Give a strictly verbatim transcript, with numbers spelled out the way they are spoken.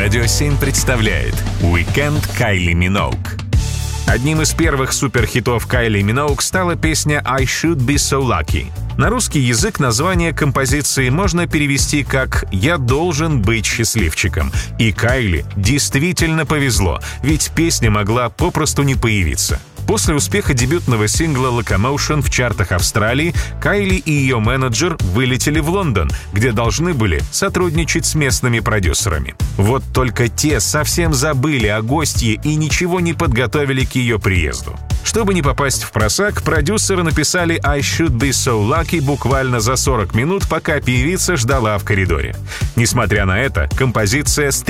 Радио семь представляет «Уикенд Кайли Миноуг». Одним из первых суперхитов Кайли Миноуг стала песня «I Should Be So Lucky». На русский язык название композиции можно перевести как «Я должен быть счастливчиком». И Кайли действительно повезло, ведь песня могла попросту не появиться. После успеха дебютного сингла «Locomotion» в чартах Австралии, Кайли и ее менеджер вылетели в Лондон, где должны были сотрудничать с местными продюсерами. Вот только те совсем забыли о гостье и ничего не подготовили к ее приезду. Чтобы не попасть в просак, продюсеры написали «I should be so lucky» буквально за сорок минут, пока певица ждала в коридоре. Несмотря на это, композиция